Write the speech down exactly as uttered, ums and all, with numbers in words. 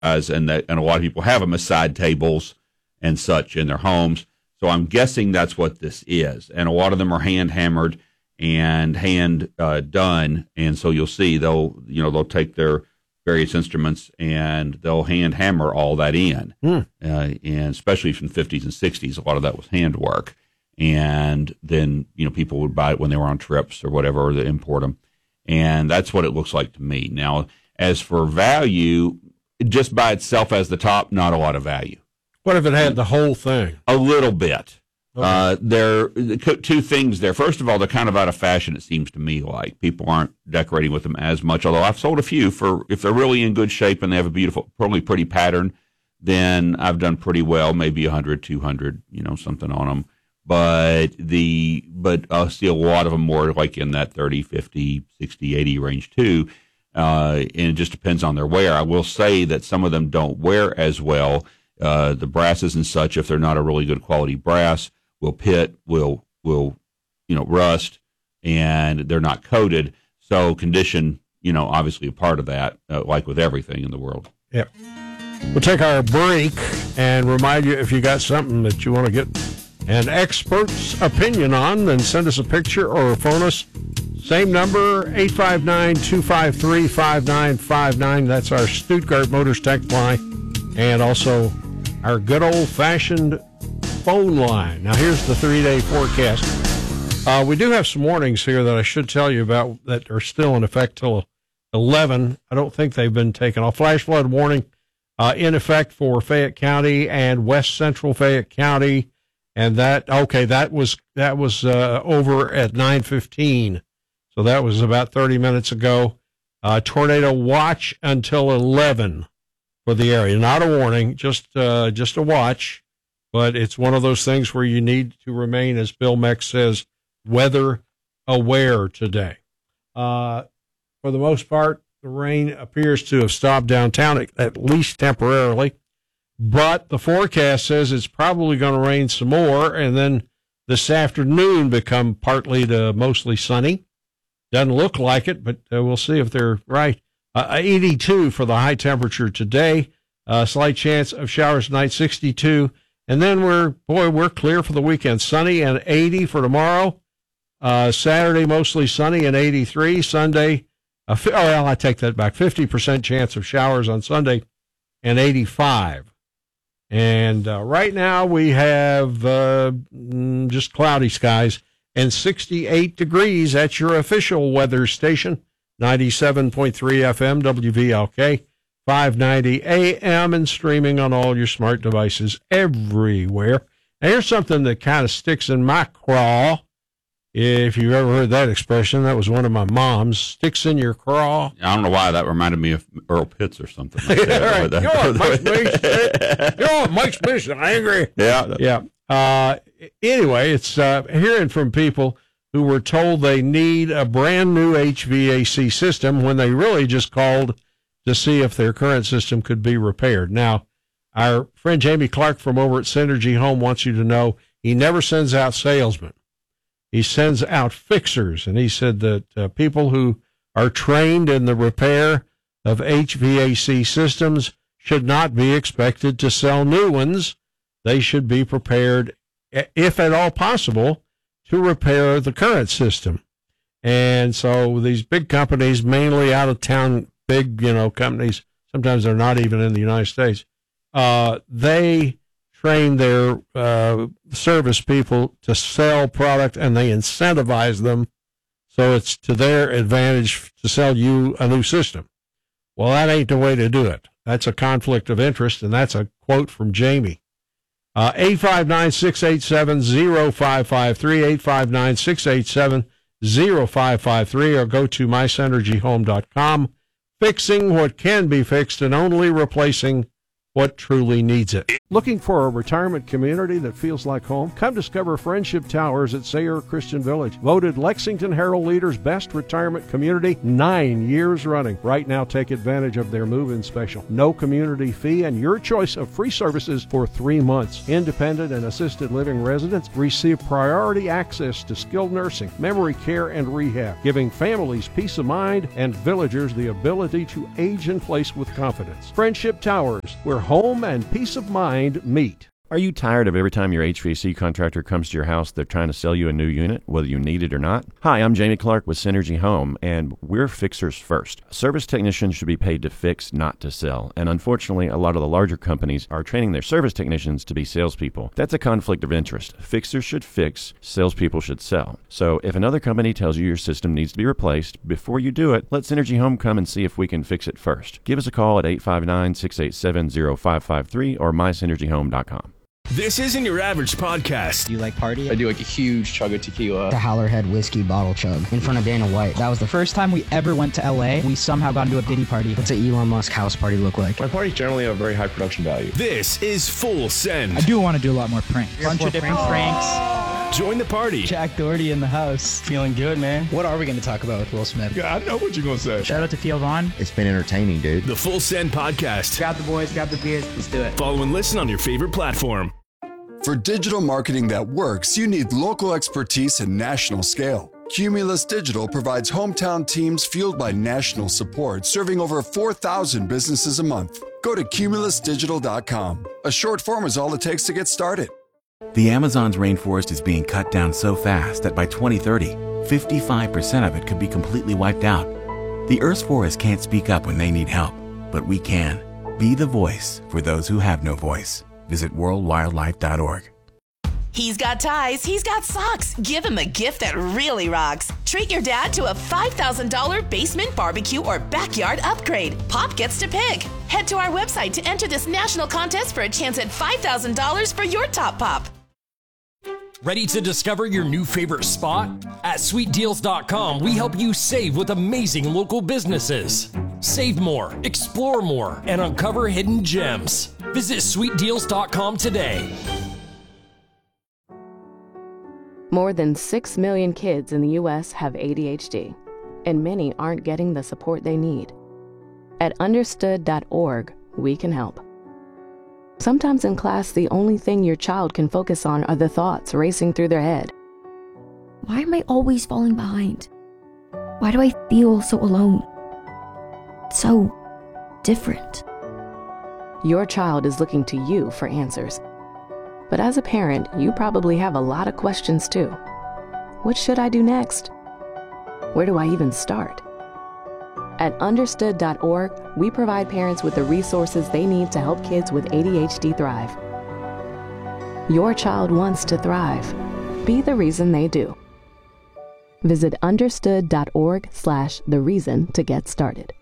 and that, and a lot of people have them as side tables and such in their homes. So I'm guessing that's what this is. And a lot of them are hand hammered and hand uh, done. And so you'll see they'll, you know, they'll take their various instruments and they'll hand hammer all that in. Mm. Uh, and especially from the fifties and sixties, a lot of that was handwork. And then, you know, people would buy it when they were on trips or whatever, or they import them. And that's what it looks like to me. Now, as for value, just by itself as the top, not a lot of value. What if it had the whole thing? A little bit. Okay. Uh, there two things there. First of all, they're kind of out of fashion, it seems to me like. People aren't decorating with them as much, although I've sold a few for, if they're really in good shape and they have a beautiful, probably pretty pattern, then I've done pretty well, maybe one hundred, two hundred, you know, something on them. But the, but I see a lot of them more like in that thirty, fifty, sixty, eighty range too. Uh, and it just depends on their wear. I will say that some of them don't wear as well. Uh, the brasses and such, if they're not a really good quality brass, will pit, will, will, you know, rust, and they're not coated. So condition, you know, obviously a part of that, uh, like with everything in the world. Yeah. We'll take our break and remind you, if you got something that you want to get an expert's opinion on, then send us a picture or phone us. Same number, eight five nine, two five three, five nine five nine. That's our Stuttgart Motors Tech line. And also our good old-fashioned phone line. Now, here's the three-day forecast. Uh, we do have some warnings here that I should tell you about that are still in effect till eleven. I don't think they've been taken off. Flash flood warning uh, in effect for Fayette County and west central Fayette County. And that, okay, that was that was uh, over at nine fifteen. So that was about thirty minutes ago. Uh, tornado watch until eleven for the area. Not a warning, just uh, just a watch. But it's one of those things where you need to remain, as Bill Meck says, weather aware today. Uh, for the most part, the rain appears to have stopped downtown, at, at least temporarily. But the forecast says it's probably going to rain some more, and then this afternoon become partly to mostly sunny. Doesn't look like it, but uh, we'll see if they're right. Uh, eighty-two for the high temperature today. Uh, slight chance of showers tonight, sixty-two. And then we're, boy, we're clear for the weekend. Sunny and eighty for tomorrow. Uh, Saturday, mostly sunny and eighty-three. Sunday, uh, oh, well, I take that back. fifty percent chance of showers on Sunday and eighty-five. And uh, right now we have uh, just cloudy skies and sixty-eight degrees at your official weather station, ninety-seven point three F M, W V L K. five ninety A M, and streaming on all your smart devices everywhere. Now, here's something that kind of sticks in my craw. If you've ever heard that expression, that was one of my mom's. Sticks in your craw. I don't know why that reminded me of Earl Pitts or something like that. Right. You're Mike Smith. You're Mike Smith. I agree. Yeah. Yeah. Uh, anyway, it's uh, hearing from people who were told they need a brand new H V A C system when they really just called to see if their current system could be repaired. Now, our friend Jamie Clark from over at Synergy Home wants you to know he never sends out salesmen. He sends out fixers, and he said that uh, people who are trained in the repair of H V A C systems should not be expected to sell new ones. They should be prepared, if at all possible, to repair the current system. And so these big companies, mainly out-of-town big, you know, companies, sometimes they're not even in the United States, uh, they train their uh, service people to sell product, and they incentivize them so it's to their advantage to sell you a new system. Well, that ain't the way to do it. That's a conflict of interest, and that's a quote from Jamie. Uh, eight five nine, six eight seven, zero five five three, eight five nine, six eight seven, zero five five three, or go to my synergy home dot com. Fixing what can be fixed and only replacing what truly needs it. Looking for a retirement community that feels like home? Come discover Friendship Towers at Sayre Christian Village. Voted Lexington Herald Leader's best retirement community nine years running. Right now, take advantage of their move-in special. No community fee and your choice of free services for three months. Independent and assisted living residents receive priority access to skilled nursing, memory care, and rehab, giving families peace of mind and villagers the ability to age in place with confidence. Friendship Towers, where home and peace of mind meet. Are you tired of every time your H V A C contractor comes to your house, they're trying to sell you a new unit, whether you need it or not? Hi, I'm Jamie Clark with Synergy Home, and we're fixers first. Service technicians should be paid to fix, not to sell. And unfortunately, a lot of the larger companies are training their service technicians to be salespeople. That's a conflict of interest. Fixers should fix, salespeople should sell. So if another company tells you your system needs to be replaced, before you do it, let Synergy Home come and see if we can fix it first. Give us a call at eight five nine, six eight seven, zero five five three or my synergy home dot com. This isn't your average podcast. Do you like party? I do like a huge chug of tequila. The Howlerhead whiskey bottle chug in front of Dana White. That was the first time we ever went to L A. We somehow got into a Diddy party. What's an Elon Musk house party look like? My parties generally have very high production value. This is Full Send. I do want to do a lot more pranks. A bunch of different pranks. Join the party. Jack Doherty in the house. Feeling good, man. What are we going to talk about with Will Smith? Yeah, I know what you're going to say. Shout out to Theo Vaughn. It's been entertaining, dude. The Full Send podcast. Grab the boys, grab the beers. Let's do it. Follow and listen on your favorite platform. For digital marketing that works, you need local expertise and national scale. Cumulus Digital provides hometown teams fueled by national support, serving over four thousand businesses a month. Go to cumulus digital dot com. A short form is all it takes to get started. The Amazon's rainforest is being cut down so fast that by twenty thirty, fifty-five percent of it could be completely wiped out. The Earth's forests can't speak up when they need help, but we can. Be the voice for those who have no voice. Visit world wildlife dot org. He's got ties, he's got socks. Give him a gift that really rocks. Treat your dad to a five thousand dollars basement barbecue or backyard upgrade. Pop gets to pick. Head to our website to enter this national contest for a chance at five thousand dollars for your top pop. Ready to discover your new favorite spot? At sweet deals dot com, we help you save with amazing local businesses. Save more, explore more, and uncover hidden gems. Visit sweet deals dot com today. More than six million kids in the U S have A D H D, and many aren't getting the support they need. At understood dot org, we can help. Sometimes in class, the only thing your child can focus on are the thoughts racing through their head. Why am I always falling behind? Why do I feel so alone? So different. Your child is looking to you for answers. But as a parent, you probably have a lot of questions too. What should I do next? Where do I even start? At understood dot org, we provide parents with the resources they need to help kids with A D H D thrive. Your child wants to thrive. Be the reason they do. Visit understood dot org slash the reason to get started.